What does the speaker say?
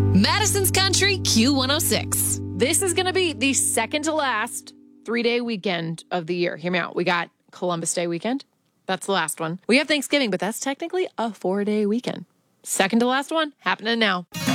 Madison's Country Q106. This is going to be the second to last 3-day weekend of the year. Hear me out. We got Columbus Day weekend. That's the last one. We have Thanksgiving, but that's technically a 4-day weekend. Second to last one happening now.